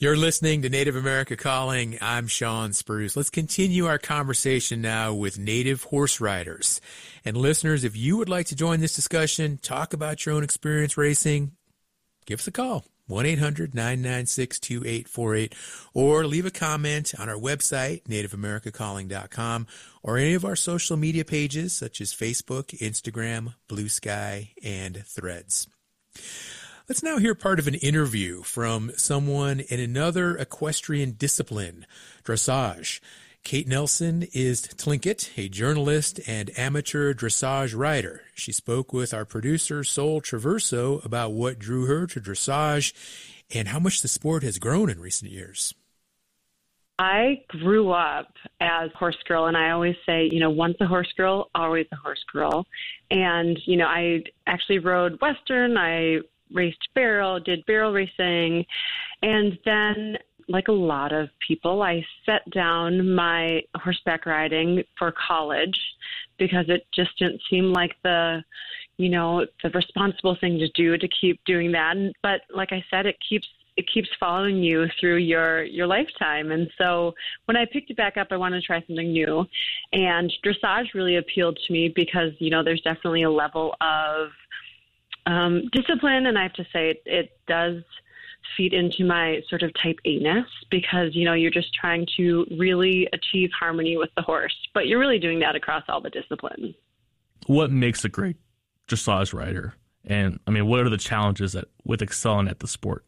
You're listening to Native America Calling. I'm Sean Spruce. Let's continue our conversation now with native horse riders. And listeners, if you would like to join this discussion, talk about your own experience racing, give us a call, 1-800-996-2848, or leave a comment on our website, nativeamericacalling.com, or any of our social media pages such as Facebook, Instagram, Blue Sky, and Threads. Let's now hear part of an interview from someone in another equestrian discipline, dressage. Kate Nelson is Tlingit, a journalist and amateur dressage rider. She spoke with our producer, Sol Traverso, about what drew her to dressage and how much the sport has grown in recent years. I grew up as a horse girl, and I always say, once a horse girl, always a horse girl. And, I actually rode Western. I raced barrel, did barrel racing, and then, like a lot of people, I set down my horseback riding for college because it just didn't seem like the responsible thing to do to keep doing that. But like I said, it keeps following you through your lifetime. And so when I picked it back up, I wanted to try something new. And dressage really appealed to me because, there's definitely a level of discipline, and I have to say it does feed into my sort of type A-ness because, you're just trying to really achieve harmony with the horse, but you're really doing that across all the disciplines. What makes a great dressage rider? And, what are the challenges with excelling at the sport?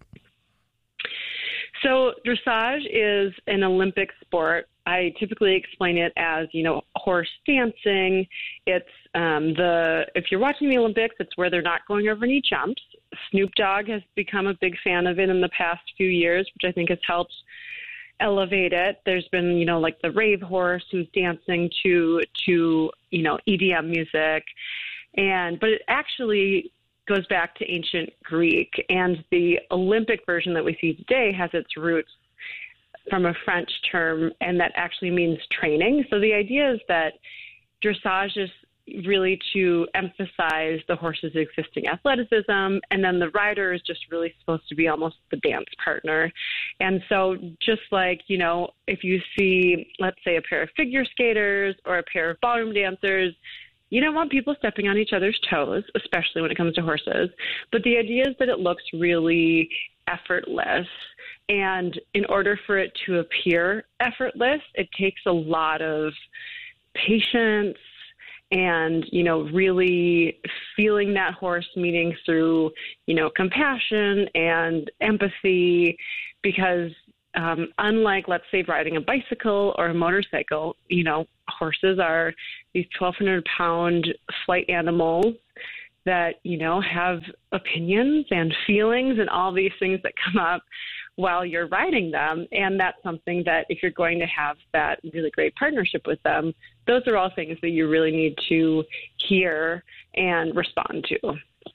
So dressage is an Olympic sport. I typically explain it as, horse dancing. It's if you're watching the Olympics, it's where they're not going over any jumps. Snoop Dogg has become a big fan of it in the past few years, which I think has helped elevate it. There's been, like the rave horse who's dancing to EDM music. But it actually goes back to ancient Greek, and the Olympic version that we see today has its roots from a French term, and that actually means training. So the idea is that dressage is really to emphasize the horse's existing athleticism, and then the rider is just really supposed to be almost the dance partner. And so just like, if you see, let's say, a pair of figure skaters or a pair of ballroom dancers, you don't want people stepping on each other's toes, especially when it comes to horses. But the idea is that it looks really effortless. And in order for it to appear effortless, it takes a lot of patience and, really feeling that horse, meaning through, compassion and empathy, because unlike, let's say, riding a bicycle or a motorcycle, horses are these 1,200-pound flight animals that, have opinions and feelings and all these things that come up while you're riding them. And that's something that if you're going to have that really great partnership with them, those are all things that you really need to hear and respond to.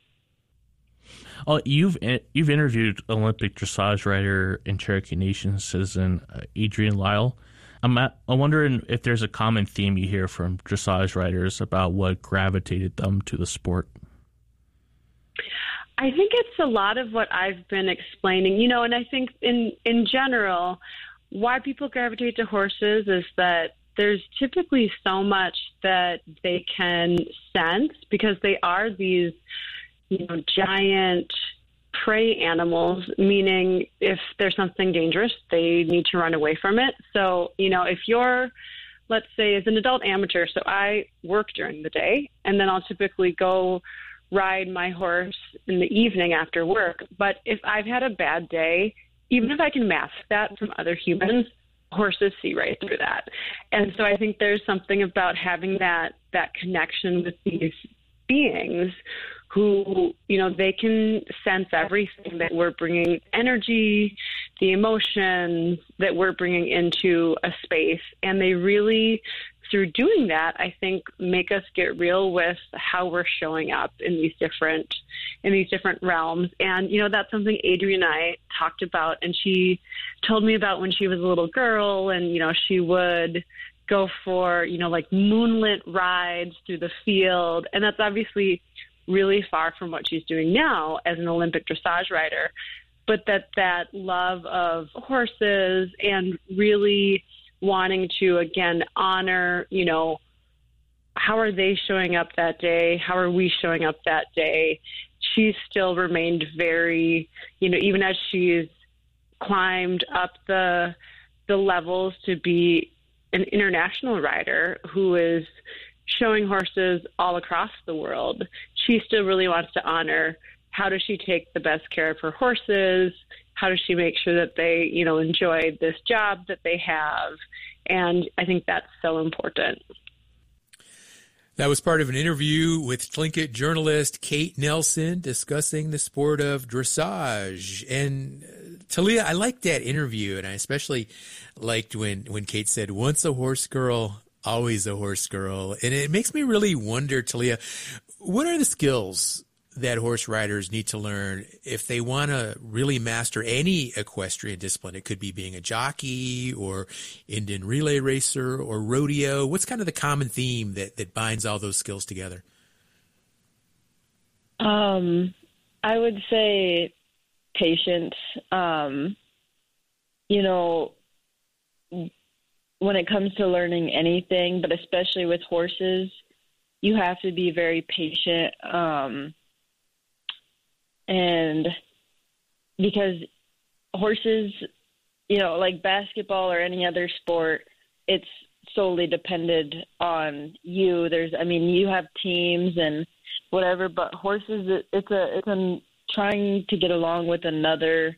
You've interviewed Olympic dressage rider and Cherokee Nation citizen Adrienne Lyle. I'm wondering if there's a common theme you hear from dressage riders about what gravitated them to the sport. I think it's a lot of what I've been explaining, and I think in general, why people gravitate to horses is that there's typically so much that they can sense because they are these, giant prey animals, meaning if there's something dangerous, they need to run away from it. So, if you're, let's say, as an adult amateur, so I work during the day, and then I'll typically go ride my horse in the evening after work. But if I've had a bad day, even if I can mask that from other humans, horses see right through that. And so I think there's something about having that connection with these beings who, they can sense everything that we're bringing, energy, the emotions that we're bringing into a space. And they really, through doing that, I think, make us get real with how we're showing up in these different realms. And, that's something Adrienne and I talked about, and she told me about when she was a little girl, and, she would go for, like moonlit rides through the field. And that's obviously really far from what she's doing now as an Olympic dressage rider. but that love of horses and really wanting to, again, honor, how are they showing up that day? How are we showing up that day? She still remained very, even as she's climbed up the levels to be an international rider who is showing horses all across the world, she still really wants to honor how does she take the best care of her horses? How does she make sure that they, enjoy this job that they have? And I think that's so important. That was part of an interview with Tlingit journalist Kate Nelson discussing the sport of dressage. And Talia, I liked that interview, and I especially liked when Kate said, once a horse girl, always a horse girl. And it makes me really wonder, Talia, what are the skills that horse riders need to learn if they want to really master any equestrian discipline? It could be being a jockey or Indian relay racer or rodeo. What's kind of the common theme that binds all those skills together? I would say patience. When it comes to learning anything, but especially with horses, you have to be very patient. And because horses, like basketball or any other sport, it's solely dependent on you. You have teams and whatever, but horses, it's trying to get along with another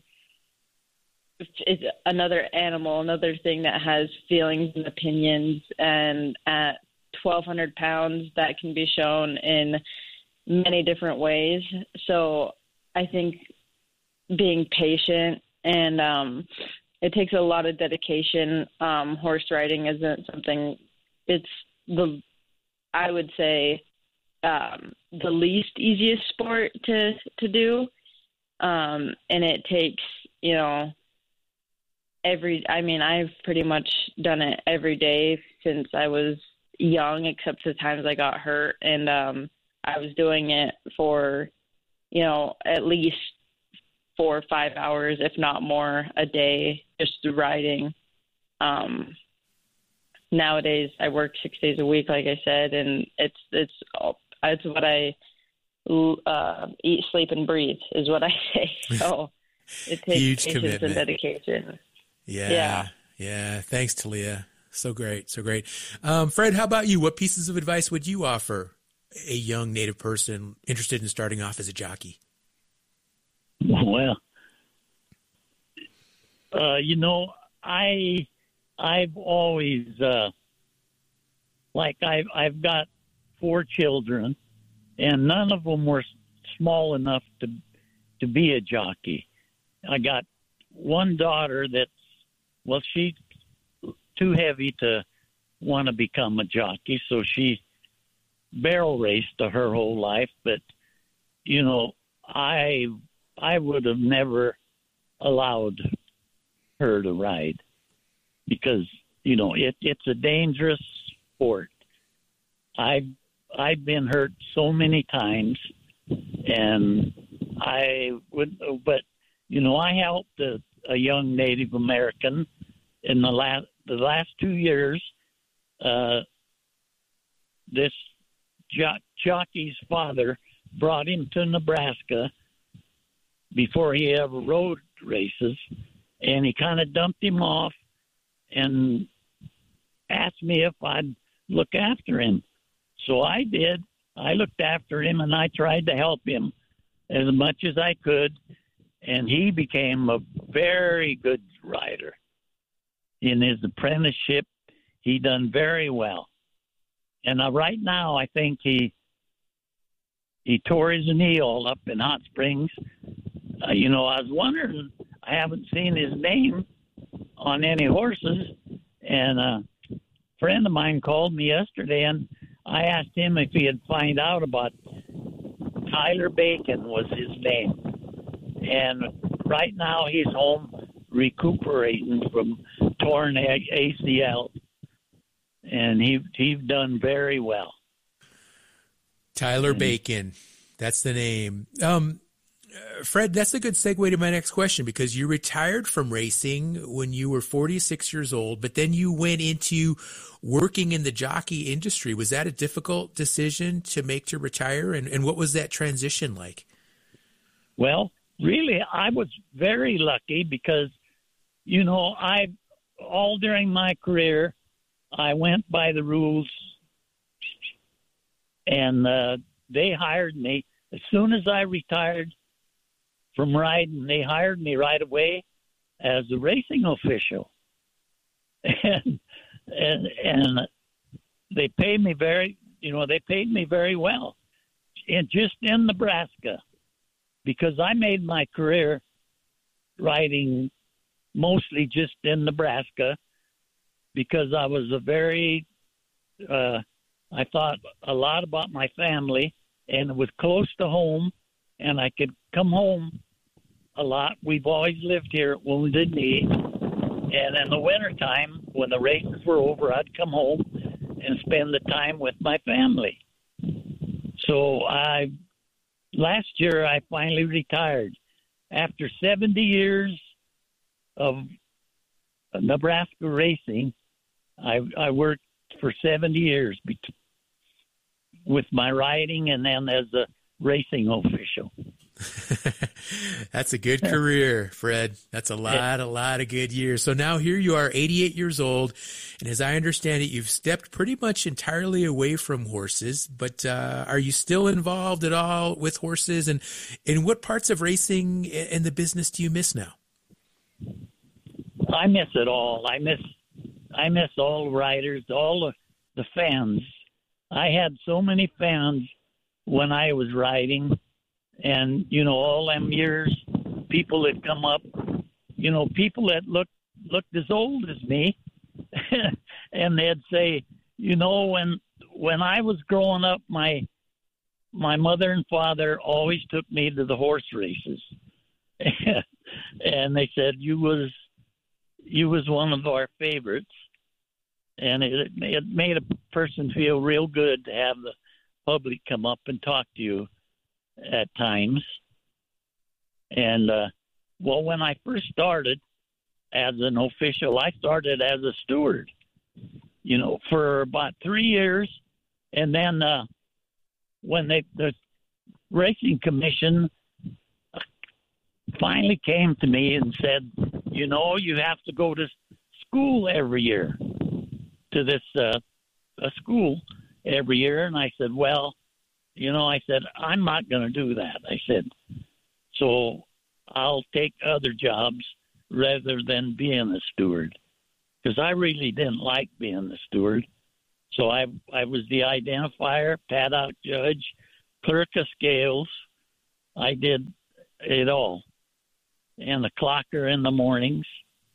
animal, another thing that has feelings and opinions. And at 1,200 pounds, that can be shown in many different ways. So I think being patient and it takes a lot of dedication. Horse riding isn't something, I would say, the least easiest sport to do. And it takes, I've pretty much done it every day since I was young, except the times I got hurt. And I was doing it for, at least 4 or 5 hours, if not more, a day, just riding. Nowadays, I work 6 days a week, like I said, and it's what I eat, sleep, and breathe is what I say. So it takes huge patience commitment and dedication. Yeah. Thanks, Talia. So great. Fred, how about you? What pieces of advice would you offer a young Native person interested in starting off as a jockey? Well, I've always, I've got 4 children, and none of them were small enough to be a jockey. I got one daughter she's too heavy to want to become a jockey, so she barrel raced her whole life. But, I would have never allowed her to ride because, it's a dangerous sport. I've been hurt so many times, and I helped a young Native American in the last 2 years. This jockey's father brought him to Nebraska before he ever rode races, and he kind of dumped him off and asked me if I'd look after him. So I did. I looked after him, and I tried to help him as much as I could, and he became a very good rider. In his apprenticeship, he done very well. And right now, I think he tore his knee all up in Hot Springs. I was wondering, I haven't seen his name on any horses, and a friend of mine called me yesterday, and I asked him if he had find out about Tyler Bacon was his name. And right now he's home recuperating from torn ACL, and he's done very well. Tyler Bacon, that's the name. Fred, that's a good segue to my next question, because you retired from racing when you were 46 years old, but then you went into working in the jockey industry. Was that a difficult decision to make to retire? And what was that transition like? Well, really, I was very lucky because, all during my career, I went by the rules, and they hired me. As soon as I retired from riding, they hired me right away as a racing official. And they paid me very well. And just in Nebraska, because I made my career riding mostly just in Nebraska, because I was I thought a lot about my family, and it was close to home, and I could come home a lot. We've always lived here at Wounded Knee, and in the wintertime, when the races were over, I'd come home and spend the time with my family. So last year, I finally retired. After 70 years of Nebraska racing, I worked for 70 years with my riding and then as a racing official. That's a good career, Fred. That's a lot of good years. So now here you are, 88 years old, and as I understand it, you've stepped pretty much entirely away from horses, but are you still involved at all with horses? And in what parts of racing and the business do you miss now? I miss it all. I miss all the riders, all the fans. I had so many fans when I was riding, and all them years, people that come up, people that looked as old as me, and they'd say, when I was growing up, my mother and father always took me to the horse races, and they said you was one of our favorites. And it made a person feel real good to have the public come up and talk to you at times. And, when I first started as an official, I started as a steward, for about 3 years. And then when the racing commission finally came to me and said, you have to go to school every year. To this a school every year, and I said, I'm not going to do that. I said, so I'll take other jobs rather than being a steward, because I really didn't like being the steward. So I was the identifier, paddock judge, clerk of scales. I did it all, and the clocker in the mornings.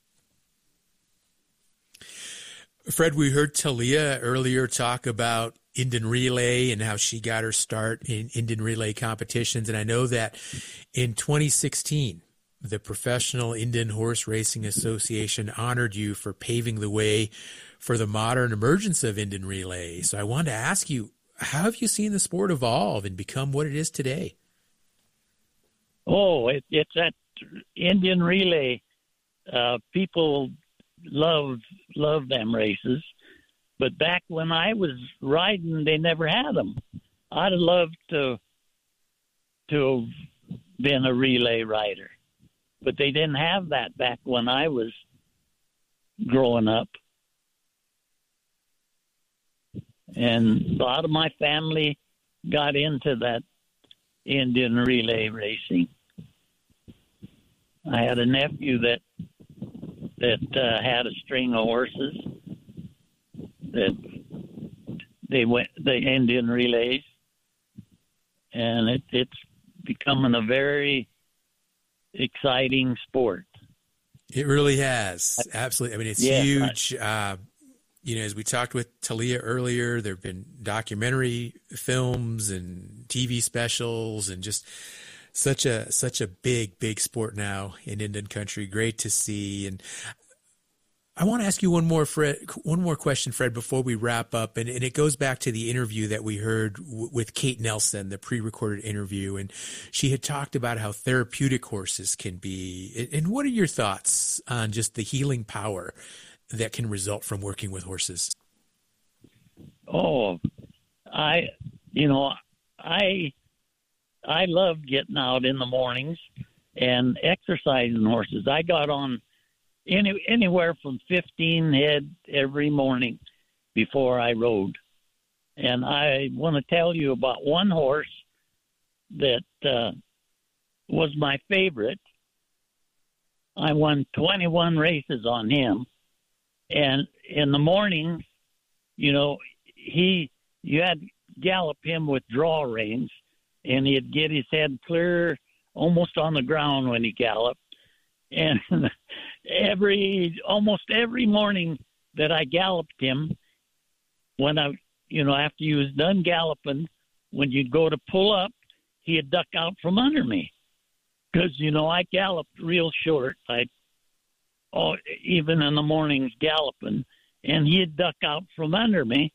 Fred, we heard Talia earlier talk about Indian Relay and how she got her start in Indian Relay competitions. And I know that in 2016, the Professional Indian Horse Racing Association honored you for paving the way for the modern emergence of Indian Relay. So I wanted to ask you, how have you seen the sport evolve and become what it is today? Oh, it's that Indian Relay. People love them races, but back when I was riding, they never had them. I'd have loved to have been a relay rider, but they didn't have that back when I was growing up. And a lot of my family got into that Indian Relay racing. I had a nephew that had a string of horses that they went the Indian Relays, and it's becoming a very exciting sport. It really has. Absolutely. I mean, it's huge. As we talked with Talia earlier, there have been documentary films and TV specials, and just such a big sport now in Indian country. Great to see. And I want to ask you one more question, Fred, before we wrap up. And it goes back to the interview that we heard with Kate Nelson, the pre-recorded interview. And she had talked about how therapeutic horses can be. And what are your thoughts on just the healing power that can result from working with horses? Oh, I love getting out in the mornings and exercising horses. I got on anywhere from 15 head every morning before I rode. And I want to tell you about one horse that was my favorite. I won 21 races on him. And in the morning, you had to gallop him with draw reins, and he'd get his head clear almost on the ground when he galloped. And almost every morning that I galloped him, when after he was done galloping, when you'd go to pull up, he'd duck out from under me. Because, I galloped real short. Even in the mornings galloping, and he'd duck out from under me,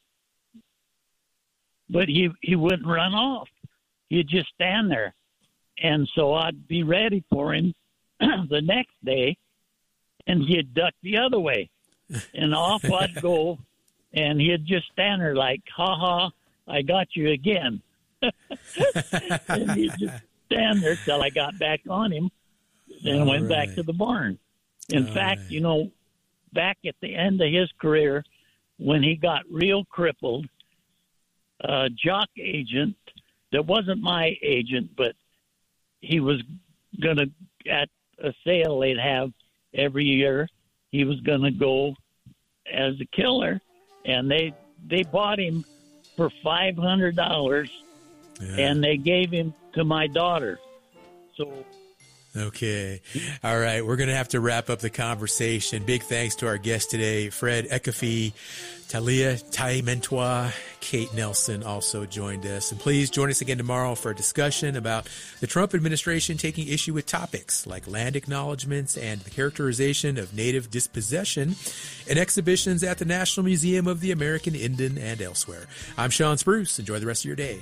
but he wouldn't run off. He'd just stand there. And so I'd be ready for him the next day, and he'd duck the other way. And off I'd go, and he'd just stand there like, ha ha, I got you again. And he'd just stand there till I got back on him, and went back to the barn. In fact, back at the end of his career, when he got real crippled, a jock agent that wasn't my agent, but he was going to, at a sale they'd have every year, he was going to go as a killer, and they bought him for $500, and they gave him to my daughter. So. Okay. All right. We're going to have to wrap up the conversation. Big thanks to our guest today, Fred Eckefe, Talia Tai-Mentois, Kate Nelson also joined us. And please join us again tomorrow for a discussion about the Trump administration taking issue with topics like land acknowledgments and the characterization of native dispossession in exhibitions at the National Museum of the American Indian and elsewhere. I'm Sean Spruce. Enjoy the rest of your day.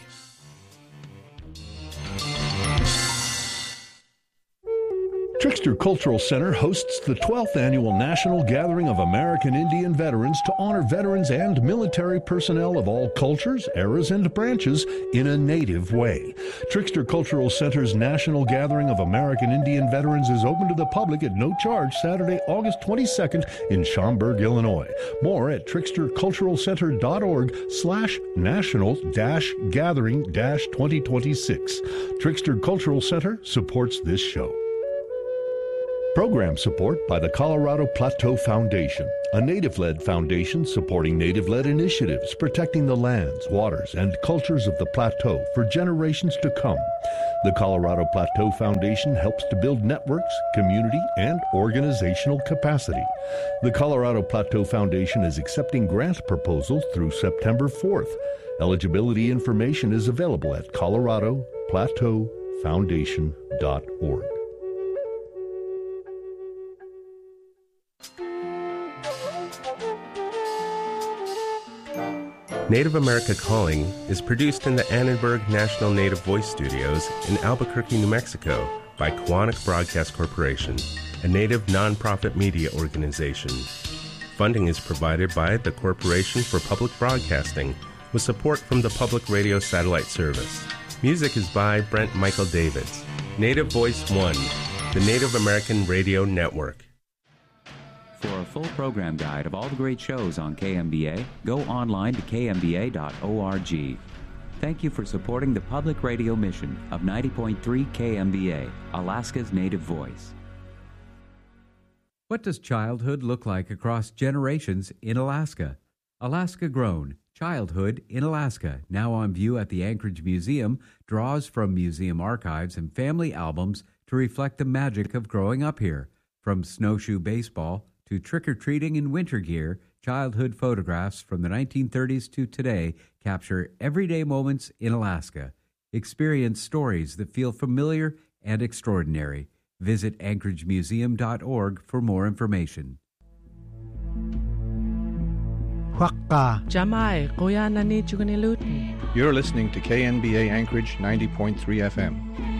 Trickster Cultural Center hosts the 12th Annual National Gathering of American Indian Veterans to honor veterans and military personnel of all cultures, eras, and branches in a native way. Trickster Cultural Center's National Gathering of American Indian Veterans is open to the public at no charge Saturday, August 22nd in Schaumburg, Illinois. More at tricksterculturalcenter.org/national-gathering-2026. Trickster Cultural Center supports this show. Program support by the Colorado Plateau Foundation, a Native-led foundation supporting Native-led initiatives protecting the lands, waters, and cultures of the Plateau for generations to come. The Colorado Plateau Foundation helps to build networks, community, and organizational capacity. The Colorado Plateau Foundation is accepting grant proposals through September 4th. Eligibility information is available at coloradoplateaufoundation.org. Native America Calling is produced in the Annenberg National Native Voice Studios in Albuquerque, New Mexico by Quantic Broadcast Corporation, a Native nonprofit media organization. Funding is provided by the Corporation for Public Broadcasting with support from the Public Radio Satellite Service. Music is by Brent Michael Davids. Native Voice One, the Native American Radio Network. For a full program guide of all the great shows on KMBA, go online to kmba.org. Thank you for supporting the public radio mission of 90.3 KMBA, Alaska's native voice. What does childhood look like across generations in Alaska? Alaska Grown, Childhood in Alaska, now on view at the Anchorage Museum, draws from museum archives and family albums to reflect the magic of growing up here. From snowshoe baseball to trick-or-treating in winter gear, childhood photographs from the 1930s to today capture everyday moments in Alaska. Experience stories that feel familiar and extraordinary. Visit anchoragemuseum.org for more information. Huakka. Jamai, Koya Nani Chugunilut. You're listening to KNBA Anchorage 90.3 FM.